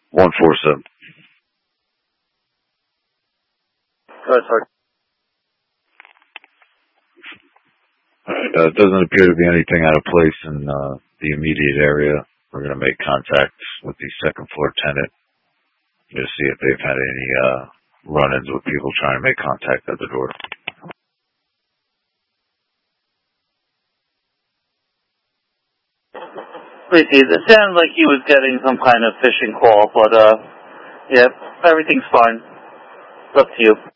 147. Go ahead, sir. It doesn't appear to be anything out of place in the immediate area. We're going to make contact with the second floor tenant to see if they've had any run-ins with people trying to make contact at the door. Please, it sounded like he was getting some kind of phishing call, but yeah, everything's fine. It's up to you.